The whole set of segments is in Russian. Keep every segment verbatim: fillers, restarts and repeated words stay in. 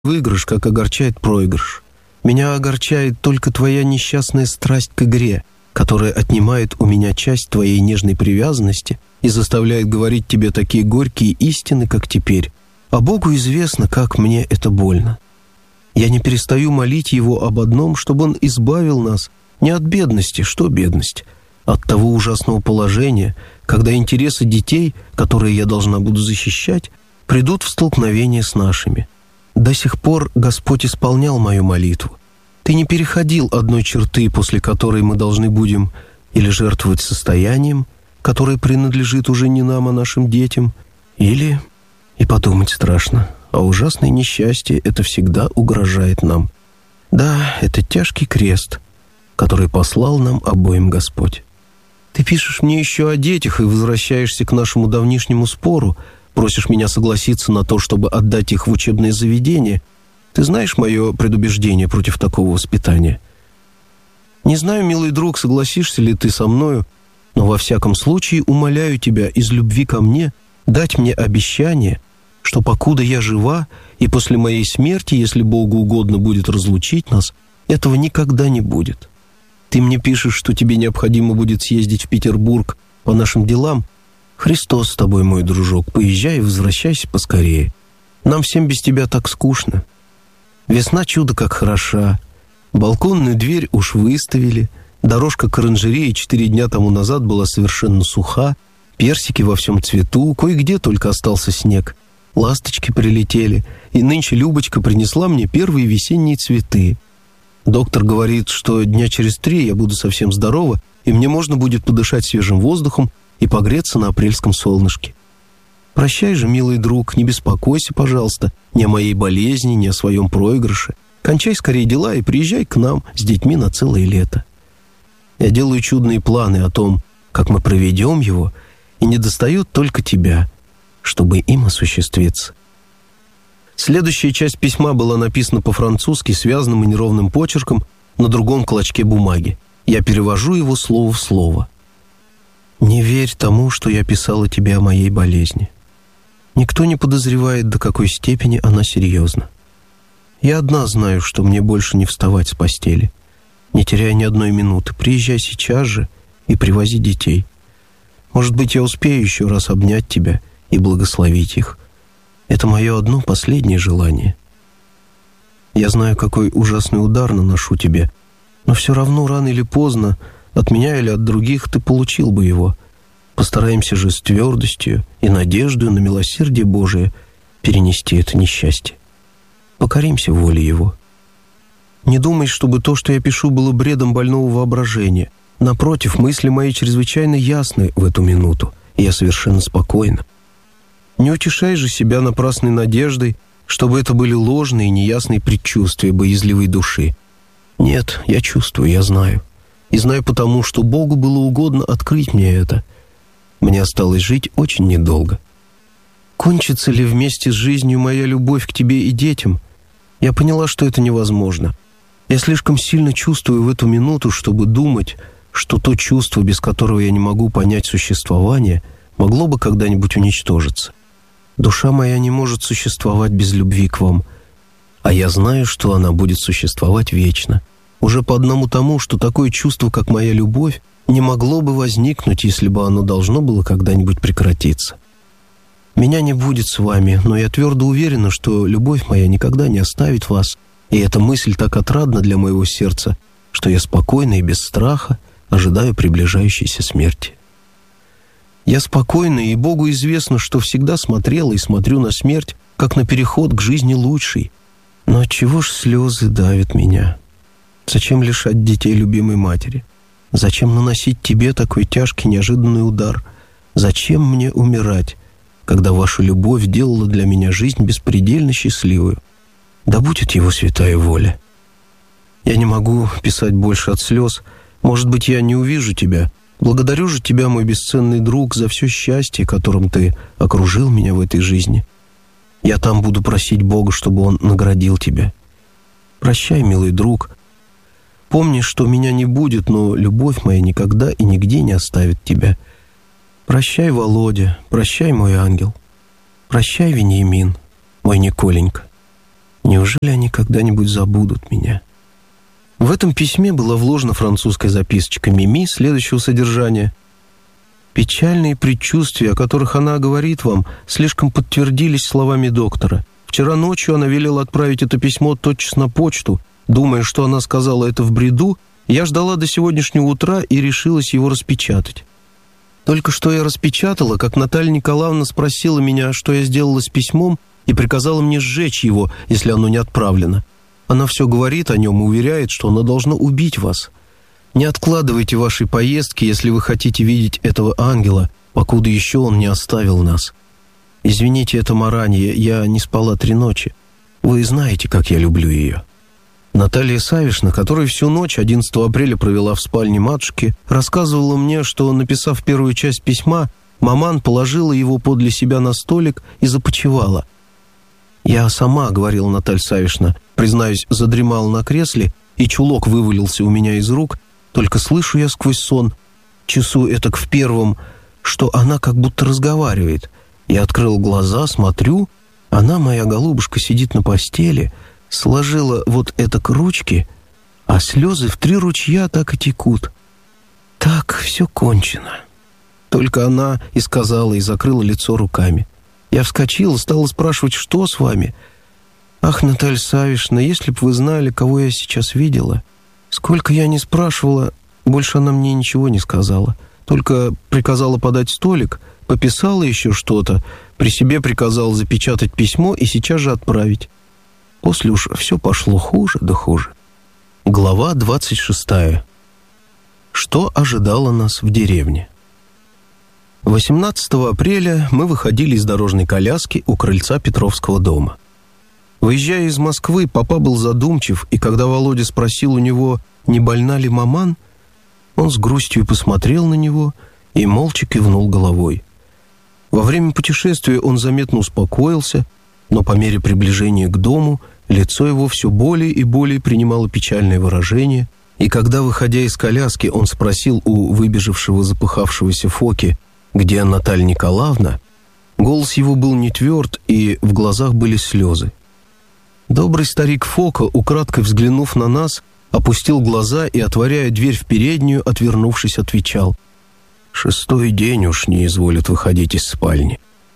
выигрыш, как огорчает проигрыш. Меня огорчает только твоя несчастная страсть к игре, которая отнимает у меня часть твоей нежной привязанности и заставляет говорить тебе такие горькие истины, как теперь. А Богу известно, как мне это больно. Я не перестаю молить Его об одном, чтобы Он избавил нас не от бедности, что бедность, от того ужасного положения, когда интересы детей, которые я должна буду защищать, придут в столкновение с нашими. До сих пор Господь исполнял мою молитву. Ты не переходил одной черты, после которой мы должны будем или жертвовать состоянием, которое принадлежит уже не нам, а нашим детям, или, и подумать страшно, а ужасное несчастье это всегда угрожает нам. Да, это тяжкий крест, который послал нам обоим Господь. Ты пишешь мне еще о детях и возвращаешься к нашему давнишнему спору, просишь меня согласиться на то, чтобы отдать их в учебное заведение. Ты знаешь мое предубеждение против такого воспитания? Не знаю, милый друг, согласишься ли ты со мною, но во всяком случае умоляю тебя из любви ко мне дать мне обещание, что покуда я жива и после моей смерти, если Богу угодно будет разлучить нас, этого никогда не будет. Ты мне пишешь, что тебе необходимо будет съездить в Петербург по нашим делам. Христос с тобой, мой дружок, поезжай и возвращайся поскорее. Нам всем без тебя так скучно. Весна чудо как хороша. Балконную дверь уж выставили. Дорожка к оранжерее четыре дня тому назад была совершенно суха. Персики во всем цвету, кое-где только остался снег. Ласточки прилетели, и нынче Любочка принесла мне первые весенние цветы. Доктор говорит, что дня через три я буду совсем здорова, и мне можно будет подышать свежим воздухом и погреться на апрельском солнышке. Прощай же, милый друг, не беспокойся, пожалуйста, ни о моей болезни, ни о своем проигрыше. Кончай скорее дела и приезжай к нам с детьми на целое лето. Я делаю чудные планы о том, как мы проведем его, и недостает только тебя, чтобы им осуществиться. Следующая часть письма была написана по-французски связанным и неровным почерком на другом клочке бумаги. Я перевожу его слово в слово. «Не верь тому, что я писала тебе о моей болезни. Никто не подозревает, до какой степени она серьезна. Я одна знаю, что мне больше не вставать с постели. Не теряя ни одной минуты, приезжай сейчас же и привози детей. Может быть, я успею еще раз обнять тебя и благословить их. Это мое одно последнее желание. Я знаю, какой ужасный удар наношу тебе, но все равно рано или поздно, от меня или от других, ты получил бы его. Постараемся же с твердостью и надеждой на милосердие Божие перенести это несчастье. Покоримся воле Его. Не думай, чтобы то, что я пишу, было бредом больного воображения. Напротив, мысли мои чрезвычайно ясны в эту минуту, и я совершенно спокойна. Не утешай же себя напрасной надеждой, чтобы это были ложные и неясные предчувствия боязливой души. Нет, я чувствую, я знаю. И знаю потому, что Богу было угодно открыть мне это. Мне осталось жить очень недолго. Кончится ли вместе с жизнью моя любовь к тебе и детям? Я поняла, что это невозможно. Я слишком сильно чувствую в эту минуту, чтобы думать, что то чувство, без которого я не могу понять существование, могло бы когда-нибудь уничтожиться. Душа моя не может существовать без любви к вам, а я знаю, что она будет существовать вечно. Уже по одному тому, что такое чувство, как моя любовь, не могло бы возникнуть, если бы оно должно было когда-нибудь прекратиться. Меня не будет с вами, но я твердо уверена, что любовь моя никогда не оставит вас, и эта мысль так отрадна для моего сердца, что я спокойно и без страха ожидаю приближающейся смерти. Я спокойна, и Богу известно, что всегда смотрела и смотрю на смерть, как на переход к жизни лучшей. Но отчего ж слезы давят меня? Зачем лишать детей любимой матери? Зачем наносить тебе такой тяжкий неожиданный удар? Зачем мне умирать, когда ваша любовь делала для меня жизнь беспредельно счастливую? Да будет его святая воля. Я не могу писать больше от слез. Может быть, я не увижу тебя. Благодарю же тебя, мой бесценный друг, за все счастье, которым ты окружил меня в этой жизни. Я там буду просить Бога, чтобы Он наградил тебя. Прощай, милый друг. Помни, что меня не будет, но любовь моя никогда и нигде не оставит тебя. Прощай, Володя, прощай, мой ангел. Прощай, Вениамин, мой Николенька. Неужели они когда-нибудь забудут меня? В этом письме была вложена французская записочка Мими следующего содержания. «Печальные предчувствия, о которых она говорит вам, слишком подтвердились словами доктора. Вчера ночью она велела отправить это письмо тотчас на почту. Думая, что она сказала это в бреду, я ждала до сегодняшнего утра и решилась его распечатать. Только что я распечатала, как Наталья Николаевна спросила меня, что я сделала с письмом, и приказала мне сжечь его, если оно не отправлено. Она все говорит о нем и уверяет, что оно должно убить вас. Не откладывайте вашей поездки, если вы хотите видеть этого ангела, покуда еще он не оставил нас. Извините это маранье, я не спала три ночи. Вы знаете, как я люблю ее». Наталья Савишна, которая всю ночь одиннадцатого апреля провела в спальне матушки, рассказывала мне, что, написав первую часть письма, маман положила его подле себя на столик и започивала. «Я сама, — говорила Наталья Савишна, — признаюсь, задремала на кресле, и чулок вывалился у меня из рук, только слышу я сквозь сон, часу этак в первом, что она как будто разговаривает. Я открыл глаза, смотрю, она, моя голубушка, сидит на постели, сложила вот это к ручке, а слезы в три ручья так и текут. Так все кончено». Только она и сказала, и закрыла лицо руками. Я вскочила, стала спрашивать, что с вами? «Ах, Наталья Савишна, если б вы знали, кого я сейчас видела. Сколько я не спрашивала, больше она мне ничего не сказала. Только приказала подать столик, пописала еще что-то, при себе приказала запечатать письмо и сейчас же отправить. После уж все пошло хуже да хуже». Глава двадцать шестая. Что ожидало нас в деревне? восемнадцатого апреля мы выходили из дорожной коляски у крыльца Петровского дома. Выезжая из Москвы, папа был задумчив, и когда Володя спросил у него, не больна ли маман, он с грустью посмотрел на него и молча кивнул головой. Во время путешествия он заметно успокоился, но по мере приближения к дому лицо его все более и более принимало печальное выражение, и когда, выходя из коляски, он спросил у выбежавшего запыхавшегося Фоки, где Наталья Николаевна, голос его был не тверд, и в глазах были слезы. Добрый старик Фока, украдкой взглянув на нас, опустил глаза и, отворяя дверь в переднюю, отвернувшись, отвечал: «Шестой день уж не изволит выходить из спальни».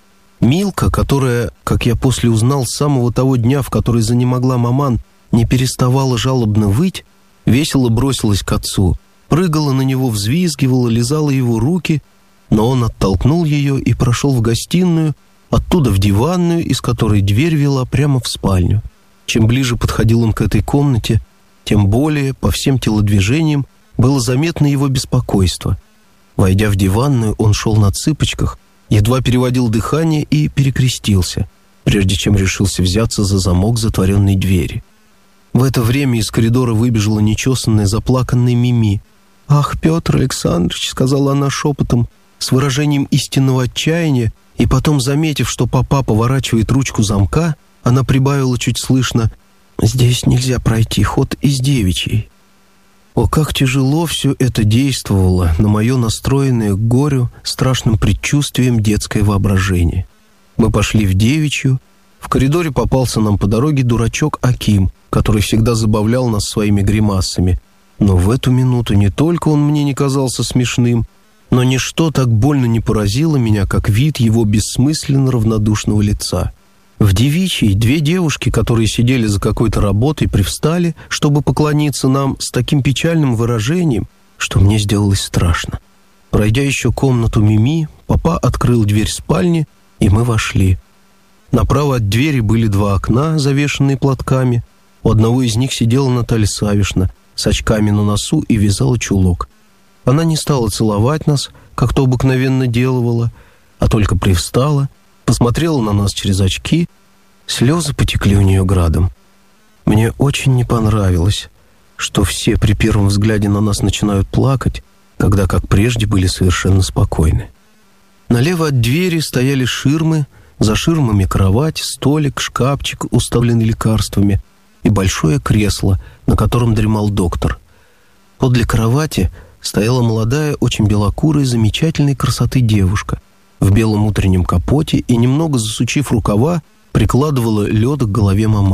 Милка, которая, как я после узнал, с самого того дня, в который занемогла маман, не переставала жалобно выть, весело бросилась к отцу, прыгала на него, взвизгивала, лизала его руки, но он оттолкнул ее и прошел в гостиную, оттуда в диванную, из которой дверь вела прямо в спальню. Чем ближе подходил он к этой комнате, тем более по всем телодвижениям было заметно его беспокойство. Войдя в диванную, он шел на цыпочках, едва переводил дыхание и перекрестился, прежде чем решился взяться за замок затворенной двери. В это время из коридора выбежала нечесанная, заплаканная Мими. «Ах, Петр Александрович», — сказала она шепотом, с выражением истинного отчаяния, и потом, заметив, что папа поворачивает ручку замка, она прибавила чуть слышно: «Здесь нельзя пройти, ход из девичьей». О, как тяжело все это действовало на мое настроенное к горю страшным предчувствием детское воображение. Мы пошли в девичью. В коридоре попался нам по дороге дурачок Аким, который всегда забавлял нас своими гримасами. Но в эту минуту не только он мне не казался смешным, но ничто так больно не поразило меня, как вид его бессмысленно равнодушного лица. В девичьей две девушки, которые сидели за какой-то работой, привстали, чтобы поклониться нам с таким печальным выражением, что мне сделалось страшно. Пройдя еще комнату Мими, папа открыл дверь спальни, и мы вошли. Направо от двери были два окна, завешенные платками. У одного из них сидела Наталья Савишна с очками на носу и вязала чулок. Она не стала целовать нас, как то обыкновенно делала, а только привстала, посмотрела на нас через очки, слезы потекли у нее градом. Мне очень не понравилось, что все при первом взгляде на нас начинают плакать, когда, как прежде, были совершенно спокойны. Налево от двери стояли ширмы, за ширмами кровать, столик, шкафчик, уставленный лекарствами, и большое кресло, на котором дремал доктор. Подле кровати стояла молодая, очень белокурая, замечательной красоты девушка в белом утреннем капоте и, немного засучив рукава, прикладывала лед к голове маман,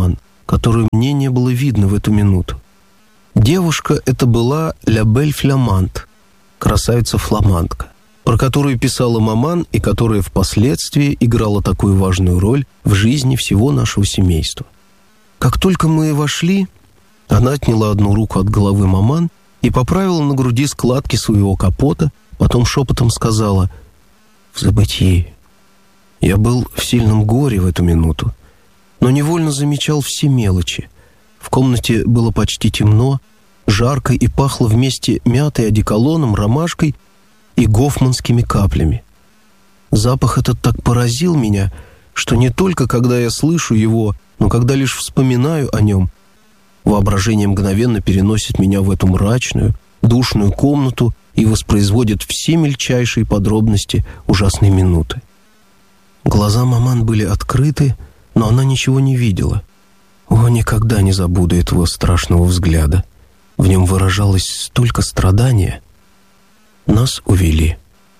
которую мне не было видно в эту минуту. Девушка эта была «Ля Бель Фламанд», красавица-фламандка, про которую писала маман и которая впоследствии играла такую важную роль в жизни всего нашего семейства. Как только мы вошли, она отняла одну руку от головы маман и поправила на груди складки своего капота, потом шепотом сказала «в забытии». Я был в сильном горе в эту минуту, но невольно замечал все мелочи. В комнате было почти темно, жарко и пахло вместе мятой, одеколоном, ромашкой и гофманскими каплями. Запах этот так поразил меня, что не только когда я слышу его, но когда лишь вспоминаю о нем, воображение мгновенно переносит меня в эту мрачную, душную комнату и воспроизводит все мельчайшие подробности ужасной минуты. Глаза маман были открыты, но она ничего не видела. О, никогда не забуду этого страшного взгляда. В нем выражалось столько страдания. Нас увели.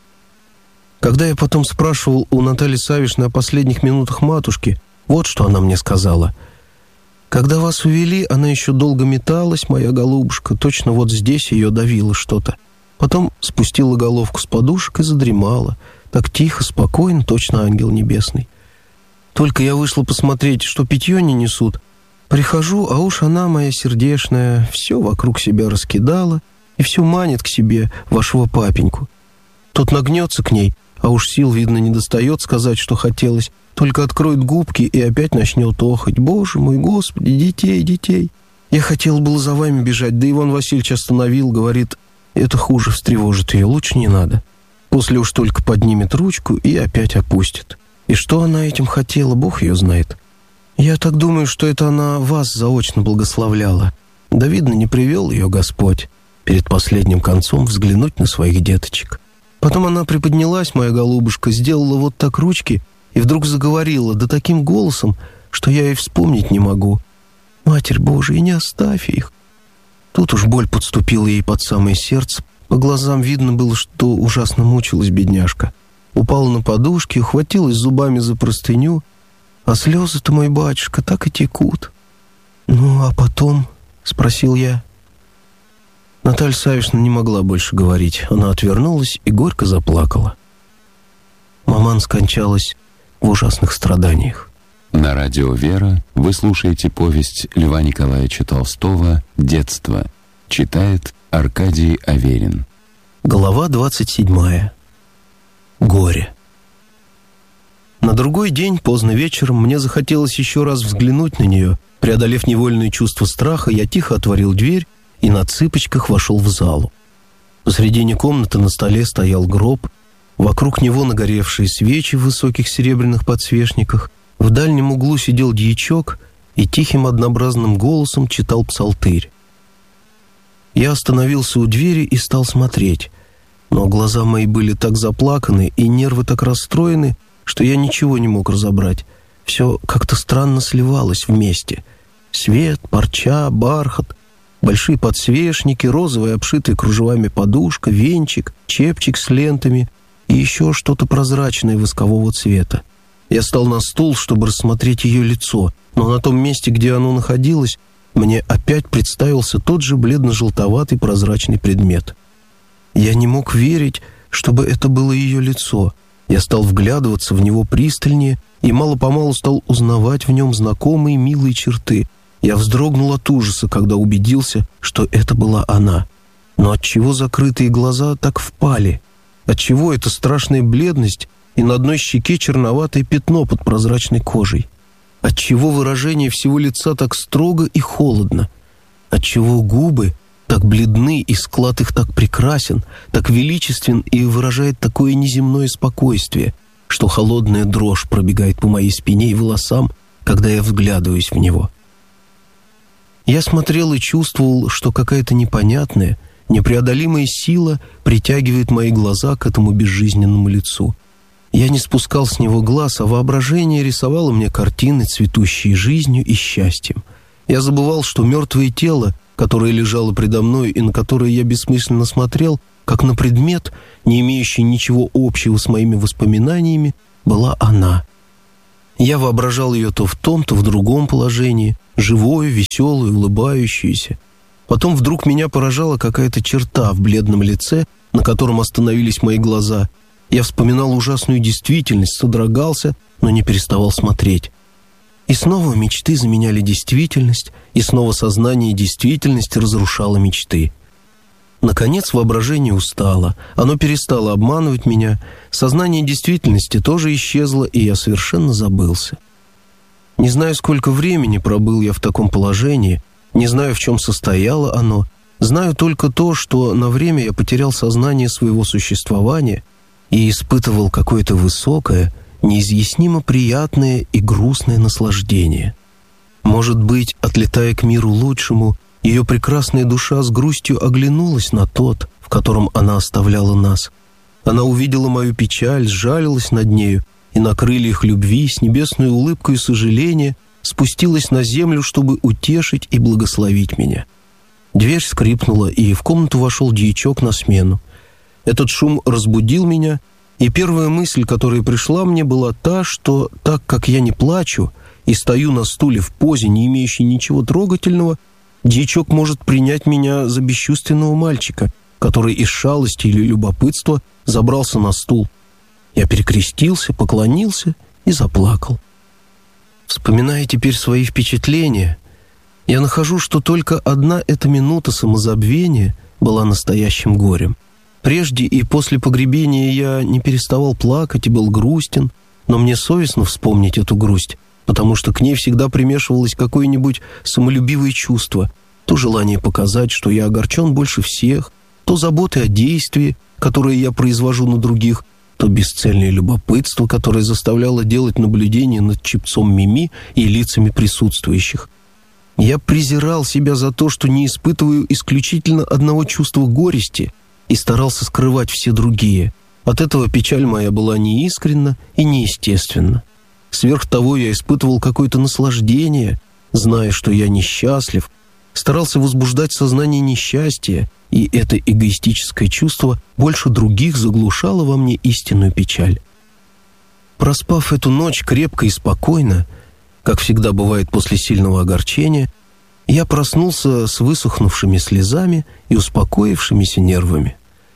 Когда я потом спрашивал у Натальи Савишны о последних минутах матушки, вот что она мне сказала. Когда вас увели, она еще долго металась, моя голубушка, точно вот здесь ее давило что-то. Потом спустила головку с подушек и задремала. Так тихо, спокойно, точно ангел небесный. Только я вышла посмотреть, что питье не несут. Прихожу, а уж она, моя сердешная, все вокруг себя раскидала и все манит к себе вашего папеньку. Тот нагнется к ней, а уж сил, видно, не достает сказать, что хотелось, только откроет губки и опять начнет охать. Боже мой, Господи, детей, детей. Я хотел было за вами бежать, да Иван Васильевич остановил, говорит, это хуже встревожит ее, лучше не надо. После уж только поднимет ручку и опять опустит. И что она этим хотела, Бог ее знает. Я так думаю, что это она вас заочно благословляла. Да, видно, не привел ее Господь перед последним концом взглянуть на своих деточек. Потом она приподнялась, моя голубушка, сделала вот так ручки и вдруг заговорила, да таким голосом, что я и вспомнить не могу. Матерь Божия, не оставь их. Тут уж боль подступила ей под самое сердце. По глазам видно было, что ужасно мучилась бедняжка. Упала на подушки, ухватилась зубами за простыню, а слезы-то, мой батюшка, так и текут. «Ну, а потом?» — спросил я. Наталья Савишна не могла больше говорить. Она отвернулась и горько заплакала. Маман скончалась в ужасных страданиях. На радио «Вера» вы слушаете повесть Льва Николаевича Толстого «Детство». Читает Аркадий Аверин. Глава двадцать седьмая. Горе. На другой день, поздно вечером, мне захотелось еще раз взглянуть на нее. Преодолев невольное чувство страха, я тихо отворил дверь и на цыпочках вошел в залу. Посредине комнаты на столе стоял гроб, вокруг него нагоревшие свечи в высоких серебряных подсвечниках, в дальнем углу сидел дьячок и тихим однообразным голосом читал псалтырь. Я остановился у двери и стал смотреть, но глаза мои были так заплаканы и нервы так расстроены, что я ничего не мог разобрать. Все как-то странно сливалось вместе. Свет, парча, бархат, большие подсвечники, розовая обшитая кружевами подушка, венчик, чепчик с лентами и еще что-то прозрачное воскового цвета. Я встал на стул, чтобы рассмотреть ее лицо, но на том месте, где оно находилось, мне опять представился тот же бледно-желтоватый прозрачный предмет. Я не мог верить, чтобы это было ее лицо. Я стал вглядываться в него пристальнее и мало-помалу стал узнавать в нем знакомые милые черты. Я вздрогнул от ужаса, когда убедился, что это была она. Но отчего закрытые глаза так впали? Отчего эта страшная бледность и на одной щеке черноватое пятно под прозрачной кожей? Отчего выражение всего лица так строго и холодно? Отчего губы так бледны и склад их так прекрасен, так величествен и выражает такое неземное спокойствие, что холодная дрожь пробегает по моей спине и волосам, когда я вглядываюсь в него? Я смотрел и чувствовал, что какая-то непонятная, непреодолимая сила притягивает мои глаза к этому безжизненному лицу. Я не спускал с него глаз, а воображение рисовало мне картины, цветущие жизнью и счастьем. Я забывал, что мертвое тело, которое лежало предо мной и на которое я бессмысленно смотрел, как на предмет, не имеющий ничего общего с моими воспоминаниями, была она. Я воображал ее то в том, то в другом положении, живую, веселую, улыбающуюся. Потом вдруг меня поражала какая-то черта в бледном лице, на котором остановились мои глаза. Я вспоминал ужасную действительность, содрогался, но не переставал смотреть. И снова мечты заменяли действительность, и снова сознание действительности разрушало мечты. Наконец воображение устало, оно перестало обманывать меня, сознание действительности тоже исчезло, и я совершенно забылся. Не знаю, сколько времени пробыл я в таком положении, не знаю, в чем состояло оно, знаю только то, что на время я потерял сознание своего существования и испытывал какое-то высокое, неизъяснимо приятное и грустное наслаждение. Может быть, отлетая к миру лучшему, ее прекрасная душа с грустью оглянулась на тот, в котором она оставляла нас. Она увидела мою печаль, сжалилась над нею и на крыльях любви с небесной улыбкой и сожаления спустилась на землю, чтобы утешить и благословить меня. Дверь скрипнула, и в комнату вошел дьячок на смену. Этот шум разбудил меня, и первая мысль, которая пришла мне, была та, что так как я не плачу и стою на стуле в позе, не имеющей ничего трогательного, дьячок может принять меня за бесчувственного мальчика, который из шалости или любопытства забрался на стул. Я перекрестился, поклонился и заплакал. Вспоминая теперь свои впечатления, я нахожу, что только одна эта минута самозабвения была настоящим горем. Прежде и после погребения я не переставал плакать и был грустен, но мне совестно вспомнить эту грусть, потому что к ней всегда примешивалось какое-нибудь самолюбивое чувство, то желание показать, что я огорчен больше всех, то заботы о действии, которые я произвожу на других, то бесцельное любопытство, которое заставляло делать наблюдение над чепцом Мими и лицами присутствующих. Я презирал себя за то, что не испытываю исключительно одного чувства горести и старался скрывать все другие. От этого печаль моя была неискренна и неестественна. Сверх того я испытывал какое-то наслаждение, зная, что я несчастлив, старался возбуждать сознание несчастья, и это эгоистическое чувство больше других заглушало во мне истинную печаль. Проспав эту ночь крепко и спокойно, как всегда бывает после сильного огорчения, я проснулся с высохнувшими слезами и успокоившимися нервами.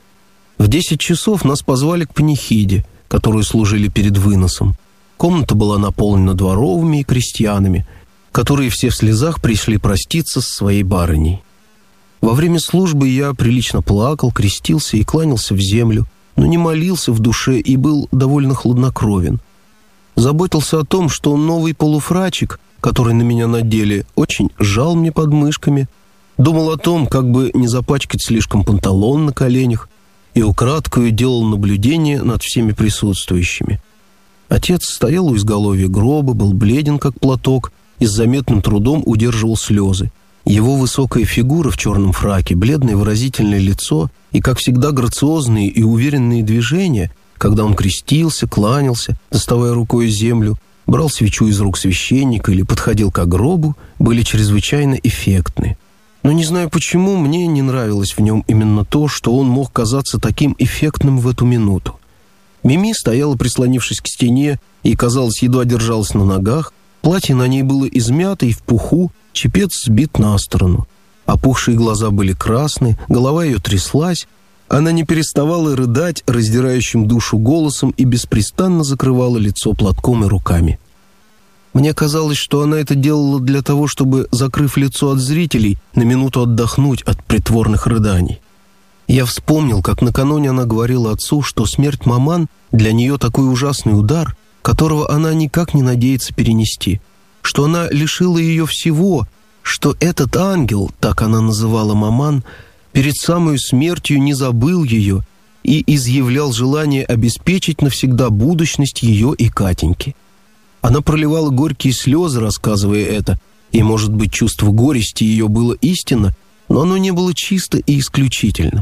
В десять часов нас позвали к панихиде, которую служили перед выносом. Комната была наполнена дворовыми и крестьянами, которые все в слезах пришли проститься с своей барыней. Во время службы я прилично плакал, крестился и кланялся в землю, но не молился в душе и был довольно хладнокровен. Заботился о том, что новый полуфрачик, который на меня надели, очень жал мне подмышками, думал о том, как бы не запачкать слишком панталон на коленях, и украдкою делал наблюдение над всеми присутствующими. Отец стоял у изголовья гроба, был бледен, как платок, и с заметным трудом удерживал слезы. Его высокая фигура в черном фраке, бледное выразительное лицо и, как всегда, грациозные и уверенные движения, когда он крестился, кланялся, доставая рукой землю, брал свечу из рук священника или подходил к гробу, были чрезвычайно эффектны. Но не знаю почему, мне не нравилось в нем именно то, что он мог казаться таким эффектным в эту минуту. Мими стояла, прислонившись к стене, и, казалось, едва держалась на ногах. Платье на ней было измято и в пуху, чепец сбит на сторону. Опухшие глаза были красны, голова ее тряслась. Она не переставала рыдать раздирающим душу голосом и беспрестанно закрывала лицо платком и руками. Мне казалось, что она это делала для того, чтобы, закрыв лицо от зрителей, на минуту отдохнуть от притворных рыданий. Я вспомнил, как накануне она говорила отцу, что смерть маман для нее такой ужасный удар, которого она никак не надеется перенести, что она лишила ее всего, что этот ангел, так она называла маман, перед самой смертью не забыл ее и изъявлял желание обеспечить навсегда будущность ее и Катеньки. Она проливала горькие слезы, рассказывая это, и, может быть, чувство горести ее было истинно, но оно не было чисто и исключительно.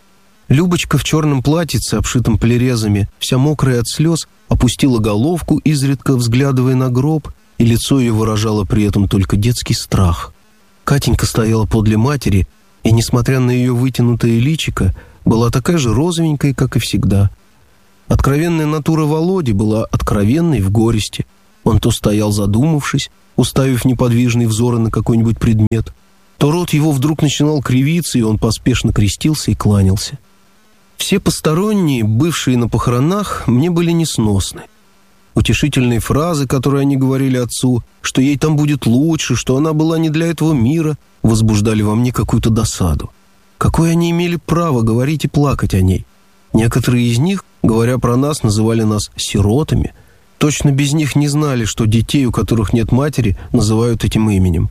Любочка в черном платьице, обшитом плерезами, вся мокрая от слез, опустила головку, изредка взглядывая на гроб, и лицо ее выражало при этом только детский страх. Катенька стояла подле матери, и, несмотря на ее вытянутое личико, была такая же розовенькая, как и всегда. Откровенная натура Володи была откровенной в горести. Он то стоял задумавшись, уставив неподвижные взоры на какой-нибудь предмет, то рот его вдруг начинал кривиться, и он поспешно крестился и кланялся. Все посторонние, бывшие на похоронах, мне были несносны. Утешительные фразы, которые они говорили отцу, что ей там будет лучше, что она была не для этого мира, возбуждали во мне какую-то досаду. Какое они имели право говорить и плакать о ней? Некоторые из них, говоря про нас, называли нас сиротами. Точно без них не знали, что детей, у которых нет матери, называют этим именем.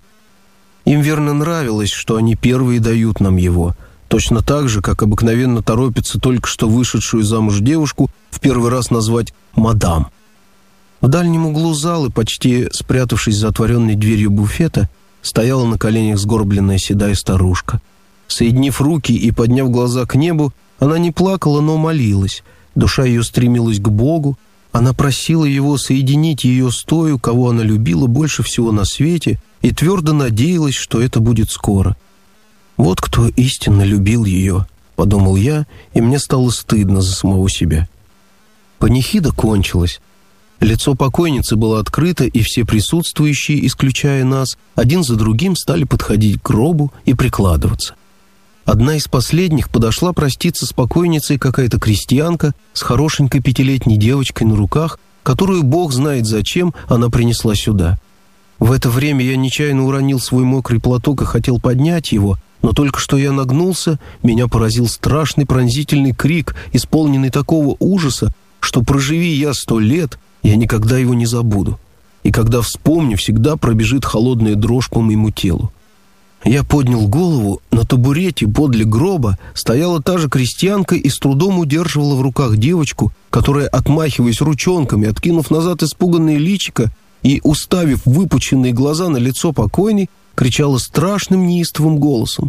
Им верно нравилось, что они первые дают нам его, точно так же, как обыкновенно торопится только что вышедшую замуж девушку в первый раз назвать «мадам». В дальнем углу залы, почти спрятавшись за отворенной дверью буфета, стояла на коленях сгорбленная седая старушка. Соединив руки и подняв глаза к небу, она не плакала, но молилась. Душа ее стремилась к Богу. Она просила его соединить ее с той, кого она любила больше всего на свете, и твердо надеялась, что это будет скоро. «Вот кто истинно любил ее», — подумал я, и мне стало стыдно за самого себя. Панихида кончилась. Лицо покойницы было открыто, и все присутствующие, исключая нас, один за другим стали подходить к гробу и прикладываться. Одна из последних подошла проститься с покойницей какая-то крестьянка с хорошенькой пятилетней девочкой на руках, которую Бог знает зачем она принесла сюда. В это время я нечаянно уронил свой мокрый платок и хотел поднять его, но только что я нагнулся, меня поразил страшный пронзительный крик, исполненный такого ужаса, что, проживи я сто лет, я никогда его не забуду. И когда вспомню, всегда пробежит холодная дрожь по моему телу. Я поднял голову, на табурете подле гроба стояла та же крестьянка и с трудом удерживала в руках девочку, которая, отмахиваясь ручонками, откинув назад испуганное личико и уставив выпученные глаза на лицо покойной, кричала страшным неистовым голосом.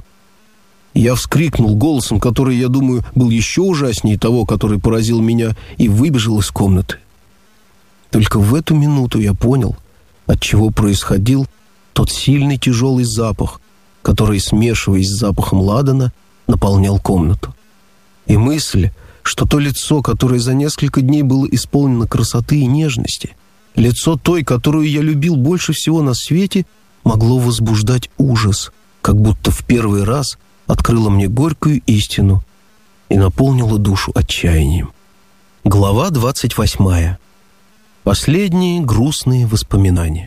Я вскрикнул голосом, который, я думаю, был еще ужаснее того, который поразил меня, и выбежал из комнаты. Только в эту минуту я понял, от чего происходил тот сильный тяжелый запах, который, смешиваясь с запахом ладана, наполнял комнату. И мысль, что то лицо, которое за несколько дней было исполнено красоты и нежности, лицо той, которую я любил больше всего на свете, могло возбуждать ужас, как будто в первый раз открыло мне горькую истину и наполнило душу отчаянием. Глава двадцать восьмая. Последние грустные воспоминания.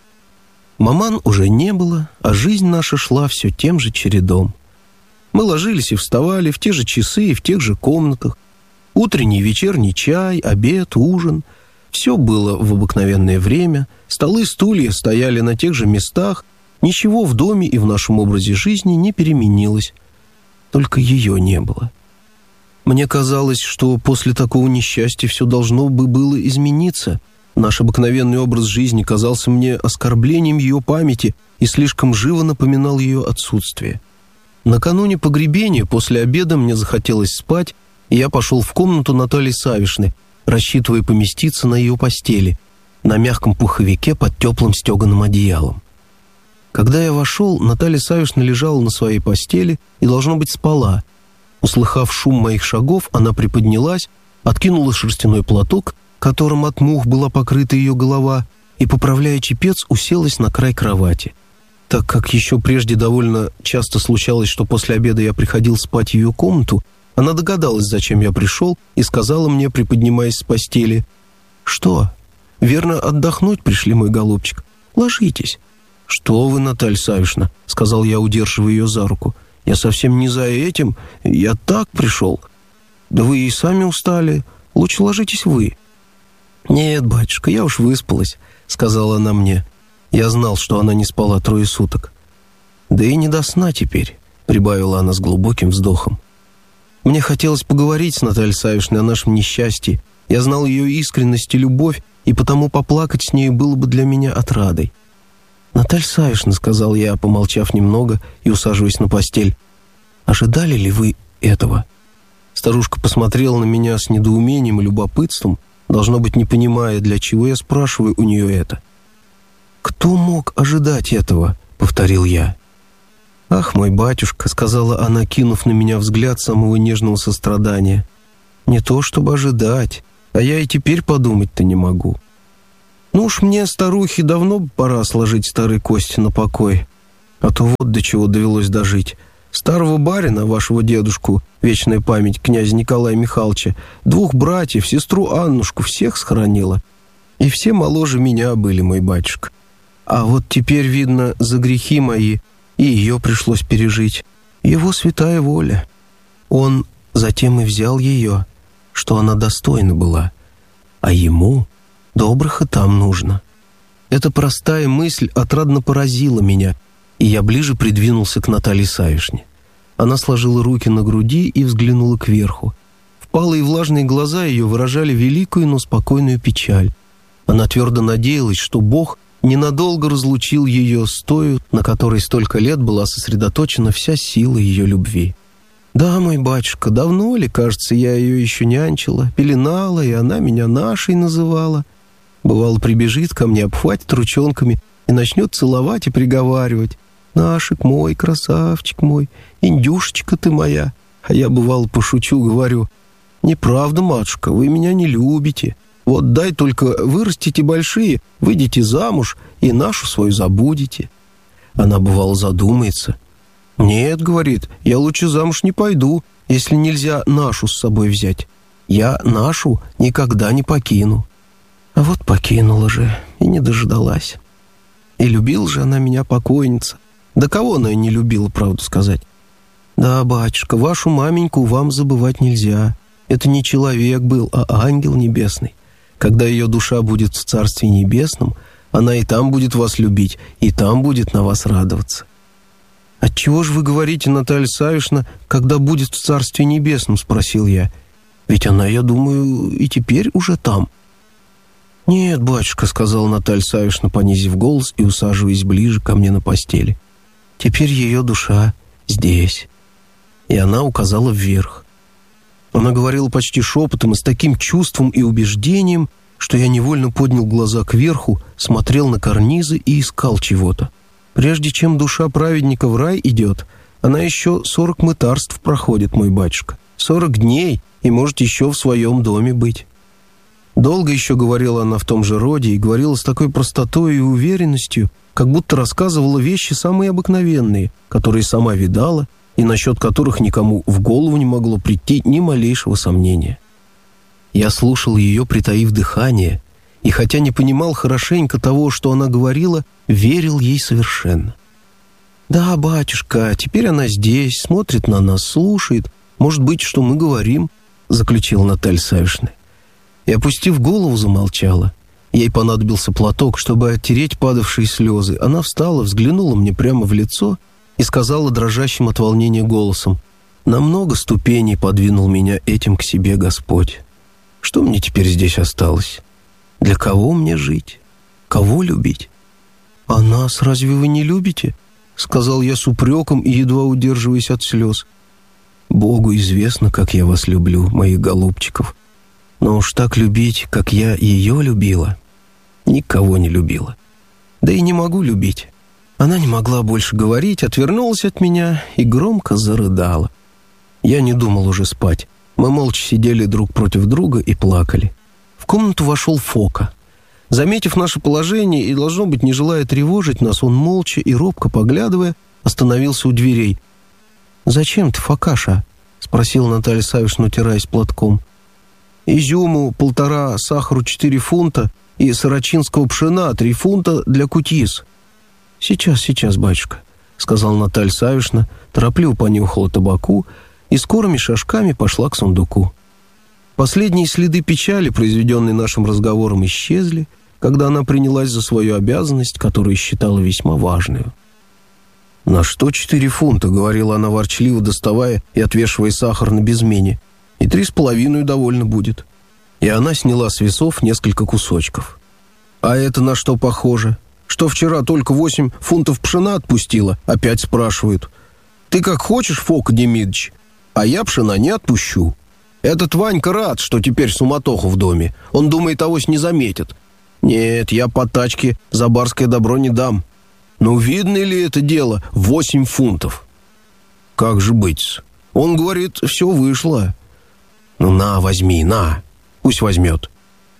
Маман уже не было, а жизнь наша шла все тем же чередом. Мы ложились и вставали в те же часы и в тех же комнатах. Утренний и вечерний чай, обед, ужин — все было в обыкновенное время. Столы, стулья стояли на тех же местах. Ничего в доме и в нашем образе жизни не переменилось. Только ее не было. Мне казалось, что после такого несчастья все должно бы было измениться. Наш обыкновенный образ жизни казался мне оскорблением ее памяти и слишком живо напоминал ее отсутствие. Накануне погребения, после обеда, мне захотелось спать, и я пошел в комнату Натальи Савишны, рассчитывая поместиться на ее постели, на мягком пуховике под теплым стеганым одеялом. Когда я вошел, Наталья Савишна лежала на своей постели и, должно быть, спала. Услыхав шум моих шагов, она приподнялась, откинула шерстяной платок, которым от мух была покрыта ее голова, и, поправляя чепец, уселась на край кровати. Так как еще прежде довольно часто случалось, что после обеда я приходил спать в ее комнату, она догадалась, зачем я пришел, и сказала мне, приподнимаясь с постели: «Что? Верно, отдохнуть пришли, мой голубчик? Ложитесь». «Что вы, Наталья Савишна?» — сказал я, удерживая ее за руку. «Я совсем не за этим. Я так пришел». «Да вы и сами устали. Лучше ложитесь вы». «Нет, батюшка, я уж выспалась», — сказала она мне. Я знал, что она не спала трое суток. «Да и не до сна теперь», — прибавила она с глубоким вздохом. Мне хотелось поговорить с Натальей Савишной о нашем несчастье. Я знал ее искренность и любовь, и потому поплакать с нею было бы для меня отрадой. «Наталья Савишна», — сказал я, помолчав немного и усаживаясь на постель, — «ожидали ли вы этого?» Старушка посмотрела на меня с недоумением и любопытством, должно быть, не понимая, для чего я спрашиваю у нее это. «Кто мог ожидать этого?» — повторил я. «Ах, мой батюшка», — сказала она, кинув на меня взгляд самого нежного сострадания, — «не то чтобы ожидать, а я и теперь подумать-то не могу». Ну уж мне, старухе, давно пора сложить старые кости на покой. А то вот до чего довелось дожить. Старого барина, вашего дедушку, вечная память князя Николая Михайловича, двух братьев, сестру Аннушку, всех схоронила. И все моложе меня были, мой батюшка. А вот теперь, видно, за грехи мои и ее пришлось пережить. Его святая воля. Он затем и взял ее, что она достойна была. А ему добрых и там нужно. Эта простая мысль отрадно поразила меня, и я ближе придвинулся к Наталье Савишне. Она сложила руки на груди и взглянула кверху. Впалые влажные глаза ее выражали великую, но спокойную печаль. Она твердо надеялась, что Бог ненадолго разлучил ее с тою, на которой столько лет была сосредоточена вся сила ее любви. «Да, мой батюшка, давно ли, кажется, я ее еще нянчила, пеленала, и она меня нашей называла. Бывало, прибежит ко мне, обхватит ручонками и начнет целовать и приговаривать: «Нашик мой, красавчик мой, индюшечка ты моя». А я, бывало, пошучу, говорю: «Неправда, матушка, вы меня не любите. Вот дай только вырастите большие, выйдете замуж и нашу свою забудете». Она, бывало, задумается. «Нет, — говорит, — я лучше замуж не пойду, если нельзя нашу с собой взять. Я нашу никогда не покину». А вот покинула же и не дождалась. И любила же она меня, покойница. Да кого она не любила, правду сказать? Да, батюшка, вашу маменьку вам забывать нельзя. Это не человек был, а ангел небесный. Когда ее душа будет в Царстве Небесном, она и там будет вас любить, и там будет на вас радоваться. «Отчего же вы говорите, Наталья Савишна, когда будет в Царстве Небесном?» — спросил я. «Ведь она, я думаю, и теперь уже там». «Нет, батюшка, — сказала Наталья Савишна, понизив голос и усаживаясь ближе ко мне на постели, — теперь ее душа здесь». И она указала вверх. Она говорила почти шепотом и с таким чувством и убеждением, что я невольно поднял глаза кверху, смотрел на карнизы и искал чего-то. Прежде чем душа праведника в рай идет, она еще сорок мытарств проходит, мой батюшка. Сорок дней, и может еще в своем доме быть. Долго еще говорила она в том же роде, и говорила с такой простотой и уверенностью, как будто рассказывала вещи самые обыкновенные, которые сама видала, и насчет которых никому в голову не могло прийти ни малейшего сомнения. Я слушал ее, притаив дыхание, и хотя не понимал хорошенько того, что она говорила, верил ей совершенно. «Да, батюшка, теперь она здесь, смотрит на нас, слушает. Может быть, что мы говорим», — заключила Наталья Савишна. И, опустив голову, замолчала. Ей понадобился платок, чтобы оттереть падавшие слезы. Она встала, взглянула мне прямо в лицо и сказала дрожащим от волнения голосом: «На много ступеней подвинул меня этим к себе Господь. Что мне теперь здесь осталось? Для кого мне жить? Кого любить?» «А нас разве вы не любите?» — сказал я с упреком и едва удерживаясь от слез. «Богу известно, как я вас люблю, моих голубчиков. Но уж так любить, как я ее любила, никого не любила. Да и не могу любить». Она не могла больше говорить, отвернулась от меня и громко зарыдала. Я не думал уже спать. Мы молча сидели друг против друга и плакали. В комнату вошел Фока. Заметив наше положение и, должно быть, не желая тревожить нас, он молча и робко поглядывая, остановился у дверей. «Зачем ты, Фокаша?» — спросила Наталья Савишна, утираясь платком. «Изюму полтора, сахару четыре фунта и сорочинского пшена три фунта для кутьис». «Сейчас, сейчас, батюшка», — сказала Наталья Савишна, торопливо понюхала табаку и скорыми шажками пошла к сундуку. Последние следы печали, произведенные нашим разговором, исчезли, когда она принялась за свою обязанность, которую считала весьма важную. «На что четыре фунта?» — говорила она ворчливо, доставая и отвешивая сахар на безмене. «И три с половиной довольно будет». И она сняла с весов несколько кусочков. «А это на что похоже? Что вчера только восемь фунтов пшена отпустила?» — опять спрашивают. «Ты как хочешь, Фока Демидович, а я пшена не отпущу. Этот Ванька рад, что теперь суматоху в доме. Он думает, авось не заметит. Нет, я по тачке за барское добро не дам. Ну, видно ли это дело, восемь фунтов? Как же быть? Он говорит, все вышло. Ну, на, возьми, на, пусть возьмет».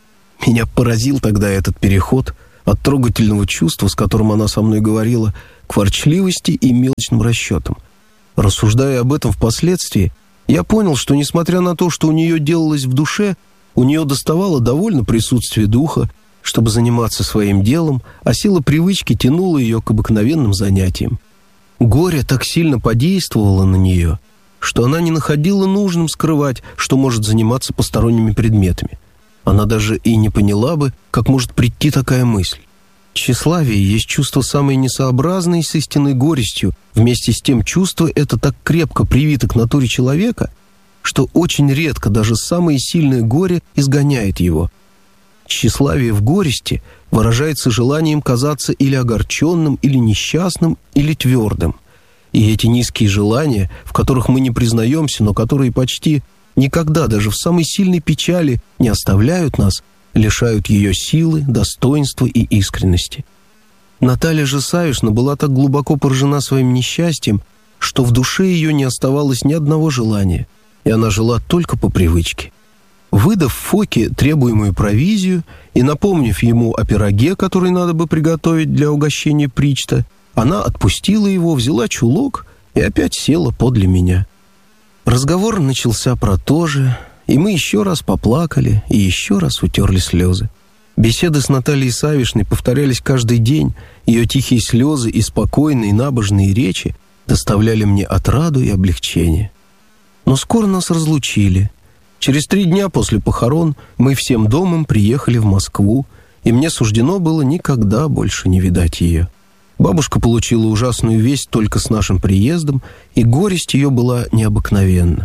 Меня поразил тогда этот переход от трогательного чувства, с которым она со мной говорила, к ворчливости и мелочным расчетам. Рассуждая об этом впоследствии, я понял, что, несмотря на то, что у нее делалось в душе, у нее доставало довольно присутствие духа, чтобы заниматься своим делом, а сила привычки тянула ее к обыкновенным занятиям. Горе так сильно подействовало на нее, что она не находила нужным скрывать, что может заниматься посторонними предметами. Она даже и не поняла бы, как может прийти такая мысль. Тщеславие есть чувство самое несообразное с истинной горестью. Вместе с тем чувство это так крепко привито к натуре человека, что очень редко даже самое сильное горе изгоняет его. Тщеславие в горести выражается желанием казаться или огорченным, или несчастным, или твердым. И эти низкие желания, в которых мы не признаемся, но которые почти никогда даже в самой сильной печали не оставляют нас, лишают ее силы, достоинства и искренности. Наталья же Савишна была так глубоко поражена своим несчастьем, что в душе ее не оставалось ни одного желания, и она жила только по привычке. Выдав Фоке требуемую провизию и напомнив ему о пироге, который надо бы приготовить для угощения Причта, она отпустила его, взяла чулок и опять села подле меня. Разговор начался про то же, и мы еще раз поплакали и еще раз утерли слезы. Беседы с Натальей Савишной повторялись каждый день, ее тихие слезы и спокойные набожные речи доставляли мне отраду и облегчение. Но скоро нас разлучили. Через три дня после похорон мы всем домом приехали в Москву, и мне суждено было никогда больше не видать ее. Бабушка получила ужасную весть только с нашим приездом, и горесть ее была необыкновенна.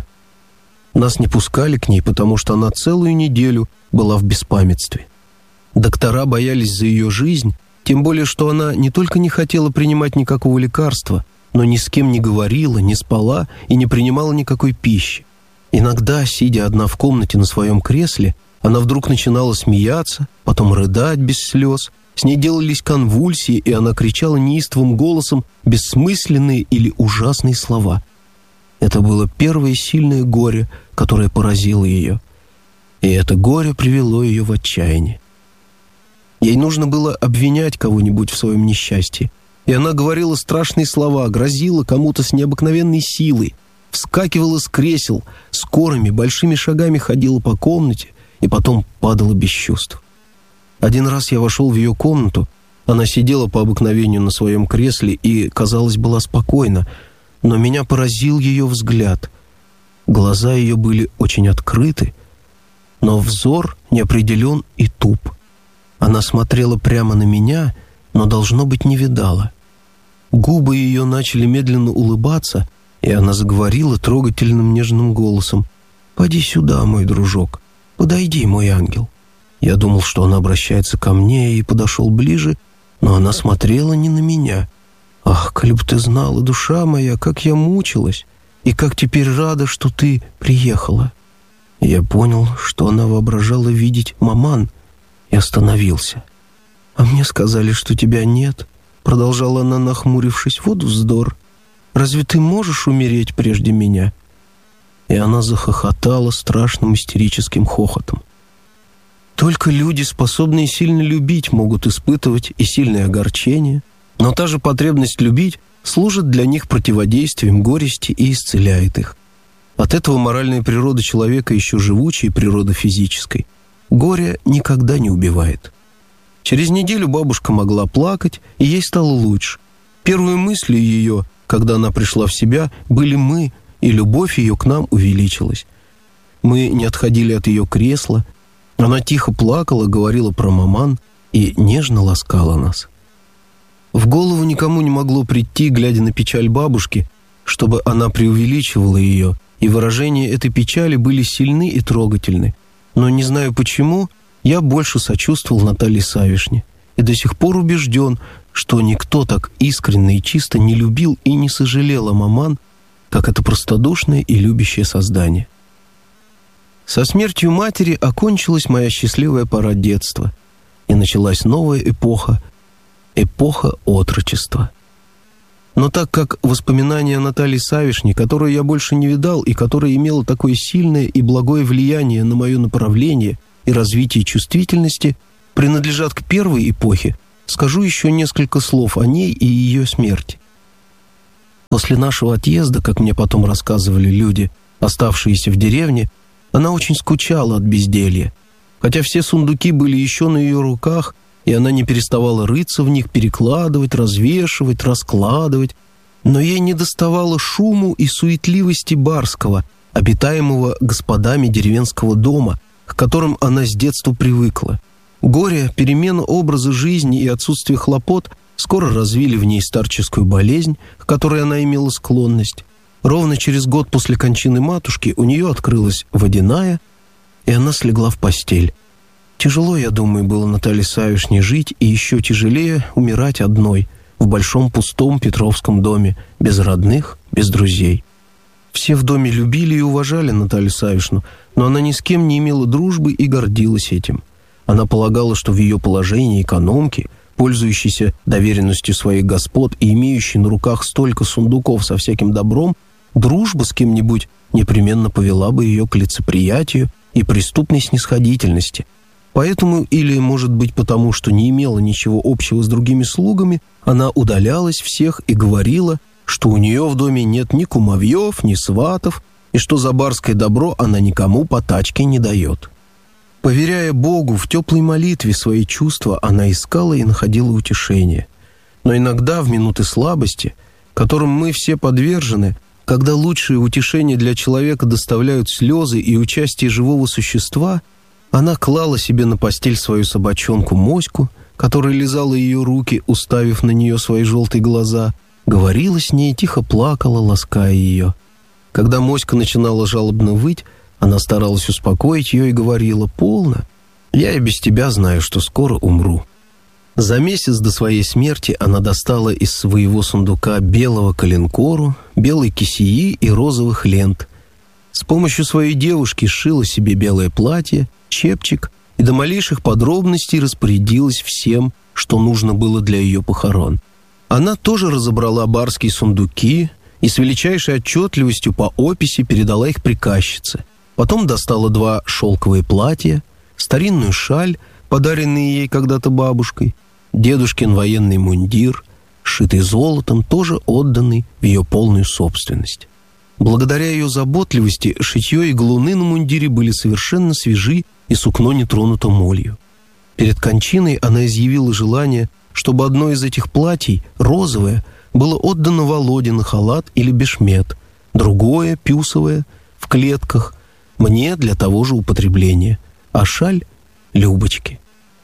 Нас не пускали к ней, потому что она целую неделю была в беспамятстве. Доктора боялись за ее жизнь, тем более, что она не только не хотела принимать никакого лекарства, но ни с кем не говорила, не спала и не принимала никакой пищи. Иногда, сидя одна в комнате на своем кресле, она вдруг начинала смеяться, потом рыдать без слез. С ней делались конвульсии, и она кричала неистовым голосом бессмысленные или ужасные слова. Это было первое сильное горе, которое поразило ее. И это горе привело ее в отчаяние. Ей нужно было обвинять кого-нибудь в своем несчастье, и она говорила страшные слова, грозила кому-то с необыкновенной силой, вскакивала с кресел, скорыми, большими шагами ходила по комнате и потом падала без чувств. Один раз я вошел в ее комнату, она сидела по обыкновению на своем кресле и, казалось, была спокойна, но меня поразил ее взгляд. Глаза ее были очень открыты, но взор неопределен и туп. Она смотрела прямо на меня, но, должно быть, не видала. Губы ее начали медленно улыбаться, и она заговорила трогательным нежным голосом: «Поди сюда, мой дружок, подойди, мой ангел». Я думал, что она обращается ко мне, и подошел ближе, но она смотрела не на меня. «Ах, коли бы ты знала, душа моя, как я мучилась, и как теперь рада, что ты приехала». Я понял, что она воображала видеть маман, и остановился. «А мне сказали, что тебя нет», — продолжала она, нахмурившись. «Вот вздор. Разве ты можешь умереть прежде меня?» И она захохотала страшным истерическим хохотом. Только люди, способные сильно любить, могут испытывать и сильное огорчение, но та же потребность любить служит для них противодействием горести и исцеляет их. От этого моральная природа человека еще живучее природы физической. Горе никогда не убивает. Через неделю бабушка могла плакать, и ей стало лучше. Первой мыслью ее, когда она пришла в себя, были мы, и любовь ее к нам увеличилась. Мы не отходили от ее кресла. Она тихо плакала, говорила про маман и нежно ласкала нас. В голову никому не могло прийти, глядя на печаль бабушки, чтобы она преувеличивала ее, и выражения этой печали были сильны и трогательны. Но не знаю почему, я больше сочувствовал Наталье Савишне и до сих пор убежден, что никто так искренне и чисто не любил и не сожалел о маман, как это простодушное и любящее создание. Со смертью матери окончилась моя счастливая пора детства, и началась новая эпоха, эпоха отрочества. Но так как воспоминания о Наталье Савишне, которую я больше не видал и которая имела такое сильное и благое влияние на мое направление и развитие чувствительности принадлежат к первой эпохе, скажу еще несколько слов о ней и ее смерти. После нашего отъезда, как мне потом рассказывали люди, оставшиеся в деревне, она очень скучала от безделья. Хотя все сундуки были еще на ее руках, и она не переставала рыться в них, перекладывать, развешивать, раскладывать, но ей недоставало шуму и суетливости барского, обитаемого господами деревенского дома, к которым она с детства привыкла. Горе, перемена образа жизни и отсутствие хлопот скоро развили в ней старческую болезнь, к которой она имела склонность. Ровно через год после кончины матушки у нее открылась водяная, и она слегла в постель. Тяжело, я думаю, было Наталье Савишне жить, и еще тяжелее умирать одной в большом пустом Петровском доме, без родных, без друзей. Все в доме любили и уважали Наталью Савишну, но она ни с кем не имела дружбы и гордилась этим. Она полагала, что в ее положении экономки, пользующейся доверенностью своих господ и имеющей на руках столько сундуков со всяким добром, дружба с кем-нибудь непременно повела бы ее к лицеприятию и преступной снисходительности. Поэтому, или, может быть, потому, что не имела ничего общего с другими слугами, она удалялась всех и говорила, что у нее в доме нет ни кумовьев, ни сватов, и что за барское добро она никому по тачке не дает. Поверяя Богу в теплой молитве свои чувства, она искала и находила утешение. Но иногда, в минуты слабости, которым мы все подвержены, когда лучшие утешения для человека доставляют слезы и участие живого существа, она клала себе на постель свою собачонку Моську, которая лизала ее руки, уставив на нее свои желтые глаза, говорила с ней, тихо плакала, лаская ее. Когда Моська начинала жалобно выть, она старалась успокоить ее и говорила: «Полно, я и без тебя знаю, что скоро умру». За месяц до своей смерти она достала из своего сундука белого коленкору, белой кисеи и розовых лент. С помощью своей девушки сшила себе белое платье, чепчик и до малейших подробностей распорядилась всем, что нужно было для ее похорон. Она тоже разобрала барские сундуки и с величайшей отчетливостью по описи передала их приказчице. Потом достала два шелковые платья, старинную шаль, подаренные ей когда-то бабушкой, дедушкин военный мундир, сшитый золотом, тоже отданный в ее полную собственность. Благодаря ее заботливости шитье и галуны на мундире были совершенно свежи, и сукно не тронуто молью. Перед кончиной она изъявила желание, чтобы одно из этих платьей, розовое, было отдано Володе на халат или бешмет, другое, пюсовое, в клетках, мне для того же употребления, а шаль — Любочке.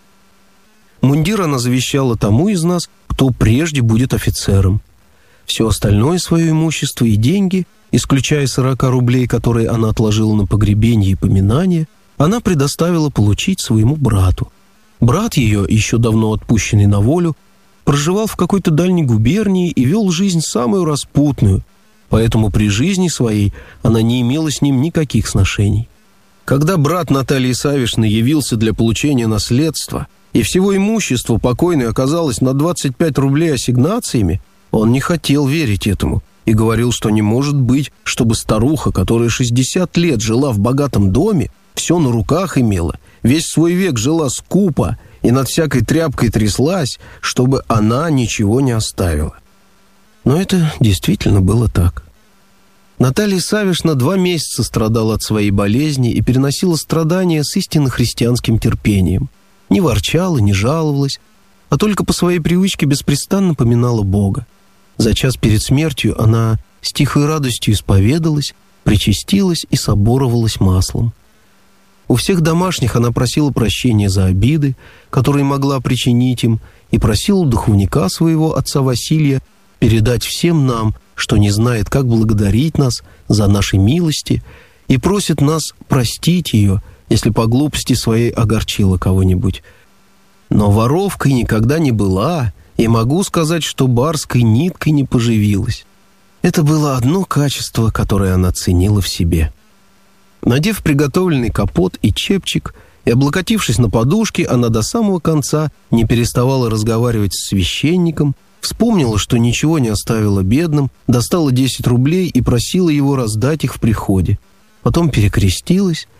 Мундир она завещала тому из нас, кто прежде будет офицером. Все остальное свое имущество и деньги, исключая сорока рублей, которые она отложила на погребение и поминание, она предоставила получить своему брату. Брат ее, еще давно отпущенный на волю, проживал в какой-то дальней губернии и вел жизнь самую распутную, поэтому при жизни своей она не имела с ним никаких сношений. Когда брат Натальи Савишны явился для получения наследства, и всего имущества покойной оказалось на двадцать пять рублей ассигнациями, он не хотел верить этому и говорил, что не может быть, чтобы старуха, которая шестьдесят лет жила в богатом доме, все на руках имела, весь свой век жила скупо и над всякой тряпкой тряслась, чтобы она ничего не оставила. Но это действительно было так. Наталья Савишна два месяца страдала от своей болезни и переносила страдания с истинно христианским терпением. Не ворчала, не жаловалась, а только по своей привычке беспрестанно поминала Бога. За час перед смертью она с тихой радостью исповедалась, причастилась и соборовалась маслом. У всех домашних она просила прощения за обиды, которые могла причинить им, и просила у духовника своего отца Василия передать всем нам, что не знает, как благодарить нас за наши милости, и просит нас простить ее, если по глупости своей огорчила кого-нибудь. Но воровкой никогда не была, и могу сказать, что барской ниткой не поживилась. Это было одно качество, которое она ценила в себе. Надев приготовленный капот и чепчик и облокотившись на подушке, она до самого конца не переставала разговаривать с священником, вспомнила, что ничего не оставила бедным, достала десять рублей и просила его раздать их в приходе. Потом перекрестилась,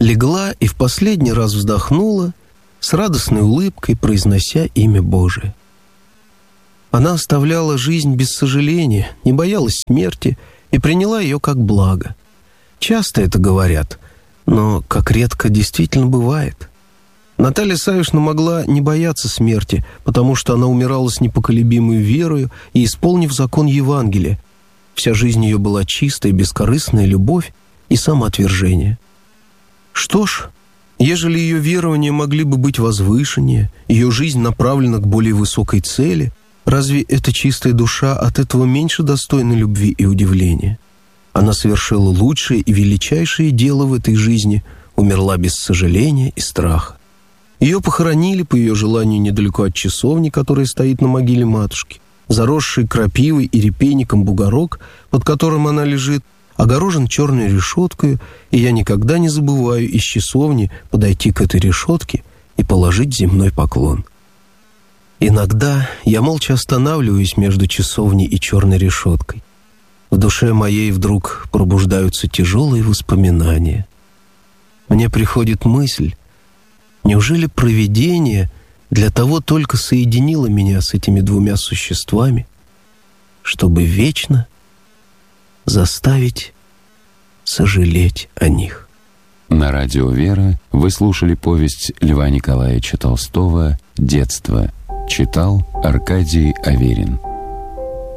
легла и в последний раз вздохнула, с радостной улыбкой произнося имя Божие. Она оставляла жизнь без сожаления, не боялась смерти и приняла ее как благо. Часто это говорят, но как редко действительно бывает. Наталья Савишна могла не бояться смерти, потому что она умирала с непоколебимой верою и исполнив закон Евангелия. Вся жизнь ее была чистая, бескорыстная любовь и самоотвержение. Что ж, ежели ее верования могли бы быть возвышеннее, ее жизнь направлена к более высокой цели, разве эта чистая душа от этого меньше достойна любви и удивления? Она совершила лучшее и величайшее дело в этой жизни, умерла без сожаления и страха. Ее похоронили по ее желанию недалеко от часовни, которая стоит на могиле матушки. Заросший крапивой и репейником бугорок, под которым она лежит, огорожен черной решеткой, и я никогда не забываю из часовни подойти к этой решетке и положить земной поклон. Иногда я молча останавливаюсь между часовней и черной решеткой. В душе моей вдруг пробуждаются тяжелые воспоминания. Мне приходит мысль, неужели провидение для того только соединило меня с этими двумя существами, чтобы вечно заставить сожалеть о них? На радио «Вера» вы слушали повесть Льва Николаевича Толстого «Детство». Читал Аркадий Аверин.